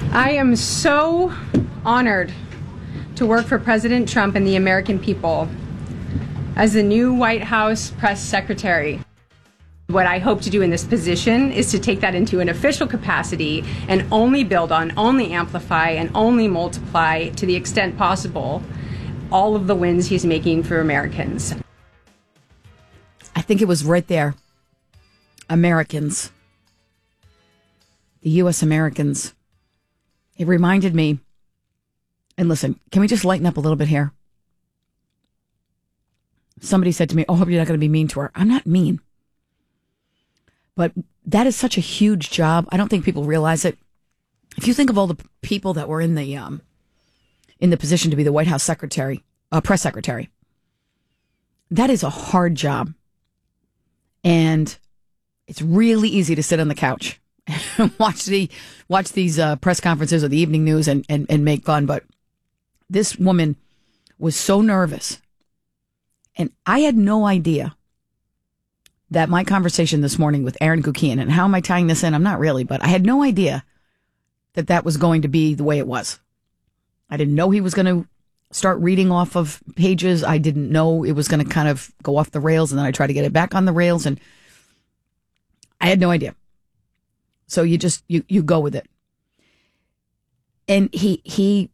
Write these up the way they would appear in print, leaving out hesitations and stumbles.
I am so honored to work for President Trump and the American people as the new White House press secretary. What I hope to do in this position is to take that into an official capacity and only build on, only amplify, and only multiply to the extent possible all of the wins he's making for Americans. I think it was right there. Americans. The U.S. Americans. It reminded me, and listen, can we just lighten up a little bit here? Somebody said to me, oh, I hope you're not going to be mean to her. I'm not mean. But that is such a huge job. I don't think people realize it. If you think of all the people that were in the position to be the White House secretary, press secretary, that is a hard job. And it's really easy to sit on the couch and watch these press conferences or the evening news and make fun. But this woman was so nervous. And I had no idea that my conversation this morning with Aaron Gukian, and how am I tying this in? I'm not really, but I had no idea that that was going to be the way it was. I didn't know he was going to start reading off of pages. I didn't know it was going to kind of go off the rails, and then I tried to get it back on the rails, and I had no idea. So you just, you go with it. And he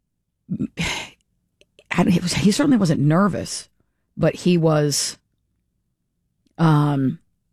certainly wasn't nervous, but he was, I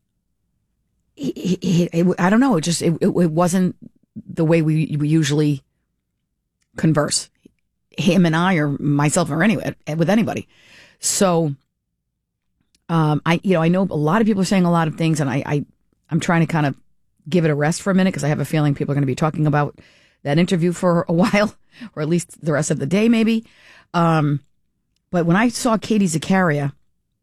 don't know. It wasn't the way we usually converse, him and I, or myself, or with anybody. So, I know a lot of people are saying a lot of things, and I'm trying to kind of give it a rest for a minute, because I have a feeling people are going to be talking about that interview for a while, or at least the rest of the day, maybe. But when I saw Katie Zakaria,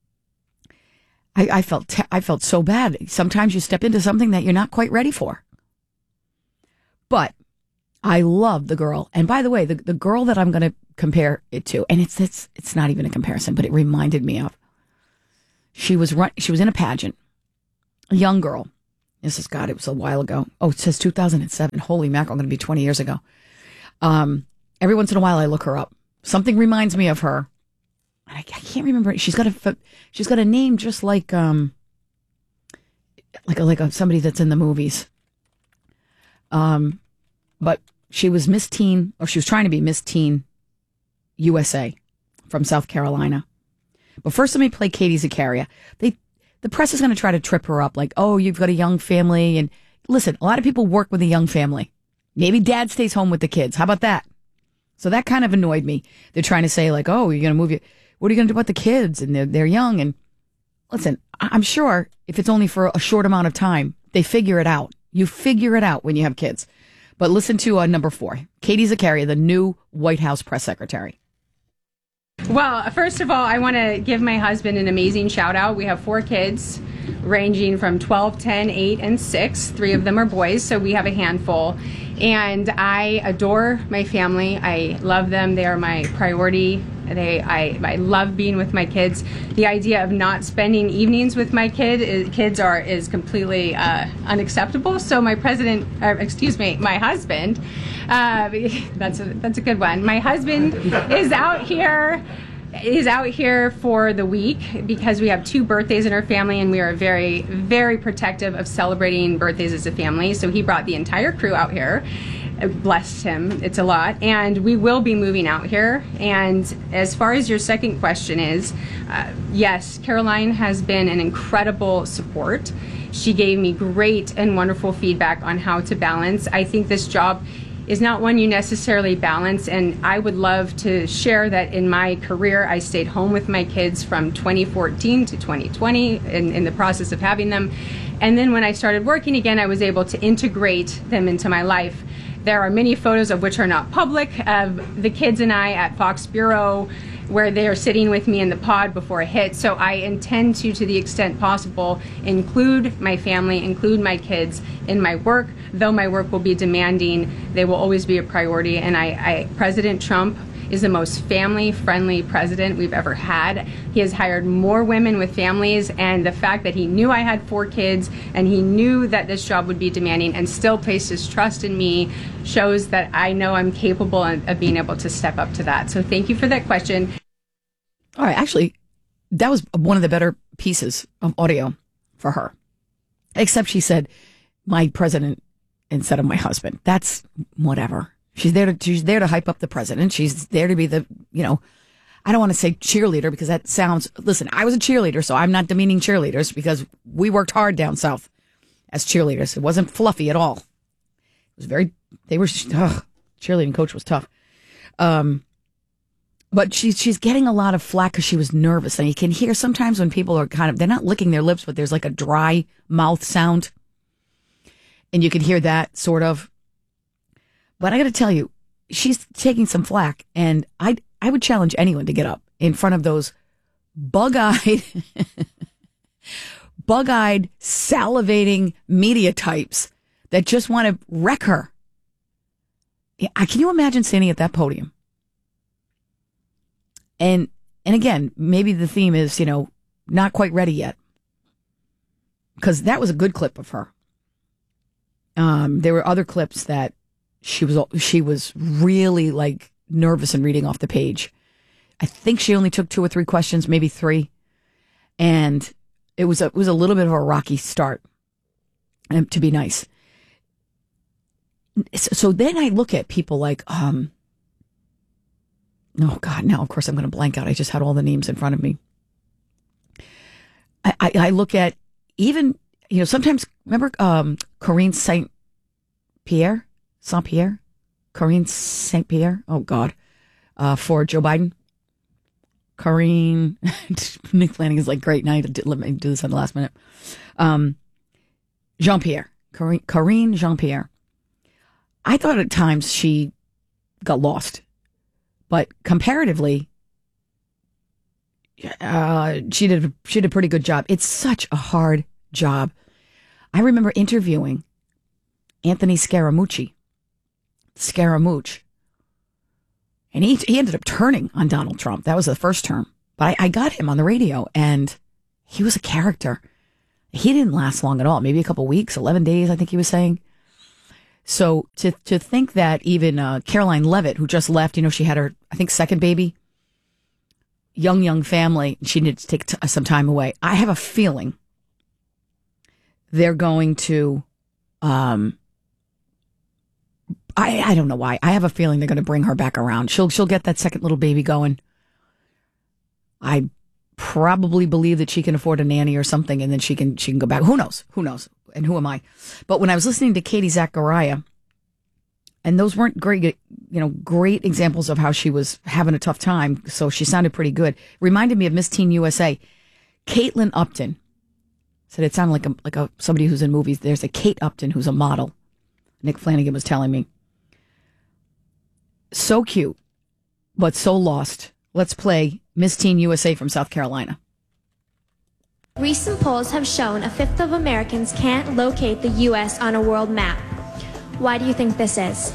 I felt so bad. Sometimes you step into something that you're not quite ready for. But I love the girl. And by the way, the girl that I'm going to compare it to, and it's not even a comparison, but it reminded me of, she was in a pageant, a young girl. It was a while ago. Oh, it says 2007. Holy mackerel, going to be 20 years ago. Every once in a while I look her up. Something reminds me of her. I can't remember. She's got a name just like somebody that's in the movies. But she was Miss Teen, or she was trying to be Miss Teen USA from South Carolina. But first, let me play Katie Zakaria. The press is going to try to trip her up, like, oh, you've got a young family. And listen, a lot of people work with a young family. Maybe dad stays home with the kids. How about that? So that kind of annoyed me. They're trying to say, like, oh, you're going to move what are you going to do about the kids? And they're young. And listen, I'm sure if it's only for a short amount of time, they figure it out. You figure it out when you have kids. But listen to number 4, Katie Zakaria, the new White House press secretary. Well, first of all, I want to give my husband an amazing shout out. We have 4 kids ranging from 12, 10, 8, and 6. 3 of them are boys, so we have a handful. And I adore my family. I love them. They are my priority. I love being with my kids. The idea of not spending evenings with my kids is completely unacceptable. So my husband, that's a good one. My husband is out here for the week because we have 2 birthdays in our family, and we are very, very protective of celebrating birthdays as a family. So he brought the entire crew out here. Blessed him. It's a lot. And we will be moving out here. And as far as your second question is, yes, Caroline has been an incredible support. She gave me great and wonderful feedback on how to balance. I think this job is not one you necessarily balance, and I would love to share that in my career I stayed home with my kids from 2014 to 2020 in the process of having them. And then when I started working again, I was able to integrate them into my life. There are many photos of which are not public of the kids and I at Fox Bureau, where they are sitting with me in the pod before a hit. So I intend to the extent possible, include my family, include my kids in my work. Though my work will be demanding, they will always be a priority. And President Trump is the most family-friendly president we've ever had. He has hired more women with families, and the fact that he knew I had 4 kids and he knew that this job would be demanding and still placed his trust in me shows that I know I'm capable of being able to step up to that. So thank you for that question. All right, actually, that was one of the better pieces of audio for her. Except she said, my president instead of my husband. That's whatever. She's there to hype up the president. She's there to be the, I don't want to say cheerleader because that sounds, listen, I was a cheerleader, so I'm not demeaning cheerleaders because we worked hard down south as cheerleaders. It wasn't fluffy at all. It was cheerleading coach was tough. But she's getting a lot of flack because she was nervous. And you can hear sometimes when people are they're not licking their lips, but there's like a dry mouth sound. And you can hear that sort of. But I got to tell you, she's taking some flack. And I would challenge anyone to get up in front of those bug-eyed, salivating media types that just want to wreck her. Can you imagine standing at that podium? And again, maybe the theme is, not quite ready yet. Because that was a good clip of her. There were other clips that she was really like nervous and reading off the page. I think she only took 2 or 3 questions, maybe 3. And it was a little bit of a rocky start, to be nice. So then I look at people like, oh God, now of course I'm going to blank out. I just had all the names in front of me. I look at even, sometimes, remember Corinne Saint-Pierre? Corinne Saint-Pierre? Oh God. For Joe Biden. Corinne, Nick Flanagan's like, great night. Let me do this on the last minute. Jean-Pierre. Corinne Jean-Pierre. I thought at times she got lost. But comparatively, she did a pretty good job. It's such a hard job. I remember interviewing Anthony Scaramucci, and he ended up turning on Donald Trump. That was the first term. But I got him on the radio, and he was a character. He didn't last long at all. Maybe a couple weeks, 11 days, I think he was saying. So to think that even Caroline Leavitt, who just left, she had her, I think, second baby, young family, she needed to take some time away. I have a feeling they're going to, I don't know why. I have a feeling they're going to bring her back around. She'll get that second little baby going. I probably believe that she can afford a nanny or something, and then she can go back. Who knows? And who am I? But when I was listening to Katie Zachariah, and those weren't great examples of how she was having a tough time, so she sounded pretty good. Reminded me of Miss Teen USA. Caitlin Upton said it sounded like somebody who's in movies. There's a Kate Upton who's a model. Nick Flanagan was telling me. So cute, but so lost. Let's play Miss Teen USA from South Carolina. Recent polls have shown a fifth of Americans can't locate the U.S. on a world map. Why do you think this is?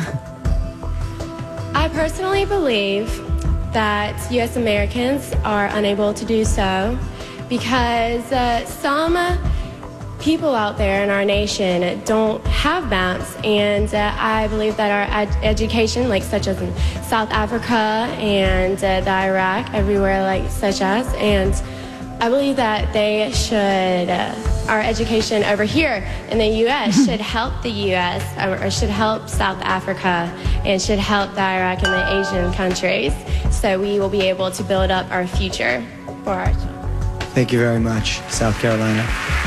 I personally believe that U.S. Americans are unable to do so because some people out there in our nation don't have maps, and I believe that our education, such as in South Africa and the Iraq, everywhere such as, and I believe that they should, our education over here in the U.S. should help the U.S. or should help South Africa and should help the Iraq and the Asian countries, so we will be able to build up our future for our children. Thank you very much, South Carolina.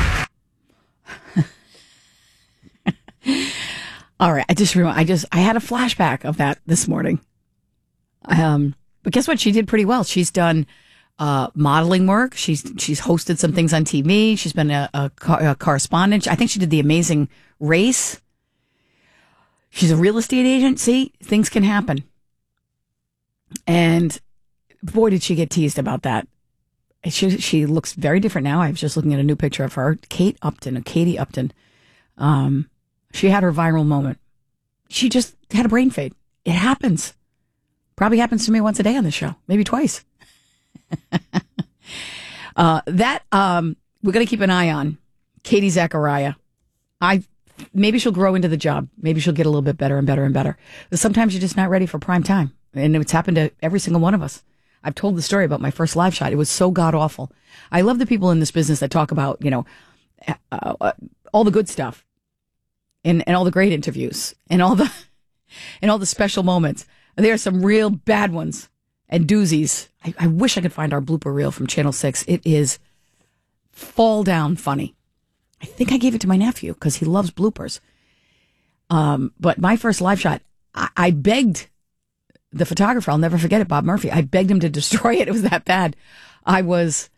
All right, I had a flashback of that this morning. But guess what? She did pretty well. She's done modeling work. She's hosted some things on TV. She's been a correspondent. I think she did The Amazing Race. She's a real estate agent. See, things can happen. And boy, did she get teased about that. She looks very different now. I was just looking at a new picture of her. Katie Upton. She had her viral moment. She just had a brain fade. It happens. Probably happens to me once a day on the show, maybe twice. We're going to keep an eye on Katie Zachariah. Maybe she'll grow into the job. Maybe she'll get a little bit better and better and better. But sometimes you're just not ready for prime time. And it's happened to every single one of us. I've told the story about my first live shot. It was so god awful. I love the people in this business that talk about, all the good stuff and all the great interviews and all the special moments. There are some real bad ones and doozies. I wish I could find our blooper reel from Channel 6. It is fall down funny. I think I gave it to my nephew because he loves bloopers. But my first live shot, I begged the photographer, I'll never forget it, Bob Murphy. I begged him to destroy it. It was that bad. I was,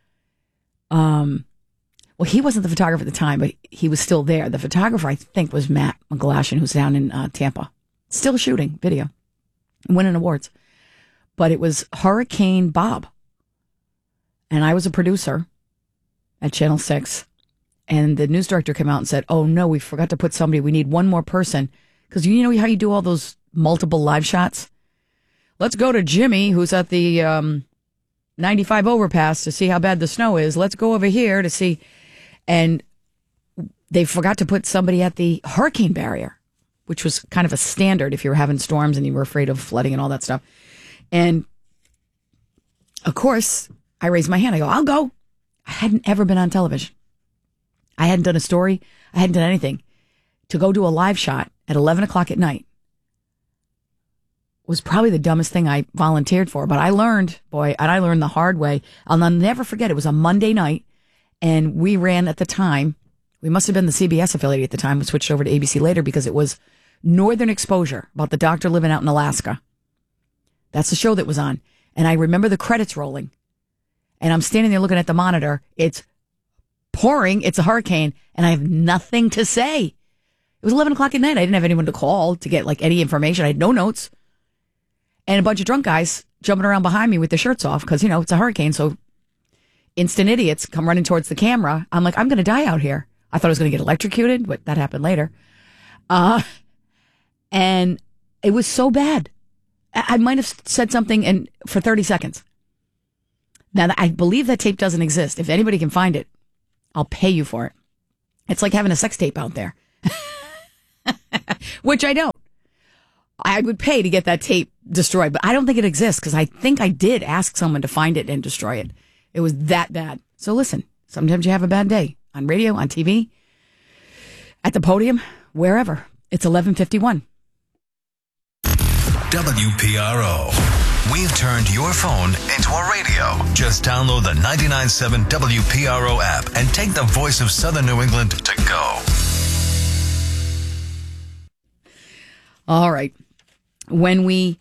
he wasn't the photographer at the time, but he was still there. The photographer, I think, was Matt McGlashan, who's down in Tampa. Still shooting video, winning awards. But it was Hurricane Bob. And I was a producer at Channel 6. And the news director came out and said, oh, no, we forgot to put somebody. We need one more person. Because you know how you do all those multiple live shots? Let's go to Jimmy, who's at the 95 overpass to see how bad the snow is. Let's go over here to see. And they forgot to put somebody at the hurricane barrier, which was kind of a standard if you were having storms and you were afraid of flooding and all that stuff. And, of course, I raised my hand. I go, I'll go. I hadn't ever been on television. I hadn't done a story. I hadn't done anything. To go do a live shot at 11 o'clock at night was probably the dumbest thing I volunteered for. But I learned, and I learned the hard way. I'll never forget. It was a Monday night, and we ran at the time. We must have been the CBS affiliate at the time. We switched over to ABC later because it was Northern Exposure, about the doctor living out in Alaska. That's the show that was on. And I remember the credits rolling. And I'm standing there looking at the monitor. It's pouring. It's a hurricane. And I have nothing to say. It was 11 o'clock at night. I didn't have anyone to call to get any information. I had no notes. And a bunch of drunk guys jumping around behind me with their shirts off because, it's a hurricane. So instant idiots come running towards the camera. I'm like, I'm going to die out here. I thought I was going to get electrocuted, but that happened later. And it was so bad. I might have said something for 30 seconds. Now, I believe that tape doesn't exist. If anybody can find it, I'll pay you for it. It's like having a sex tape out there, which I don't. I would pay to get that tape destroyed, but I don't think it exists because I think I did ask someone to find it and destroy it. It was that bad. So listen, sometimes you have a bad day on radio, on TV, at the podium, wherever. It's 11:51. WPRO. We've turned your phone into a radio. Just download the 99.7 WPRO app and take the voice of Southern New England to go. All right. When we